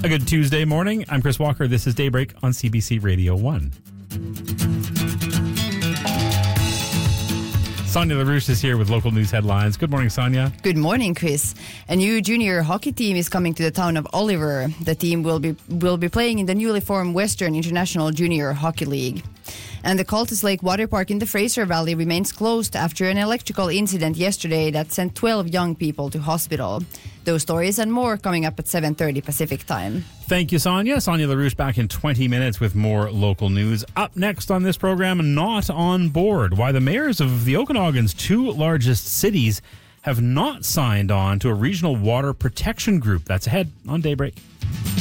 A good Tuesday morning. I'm Chris Walker. This is Daybreak on CBC Radio 1. Sonia LaRouche is here with local news headlines. Good morning, Sonia. Good morning, Chris. A new junior hockey team is coming to the town of Oliver. The team will be playing in the newly formed Western International Junior Hockey League. And the Cultus Lake Water Park in the Fraser Valley remains closed after an electrical incident yesterday that sent 12 young people to hospital. Those stories and more coming up at 7:30 Pacific time. Thank you, Sonia. Sonia LaRouche back in 20 minutes with more local news. Up next on this program, Not on Board. Why the mayors of the Okanagan's two largest cities have not signed on to a regional water protection group. That's ahead on Daybreak.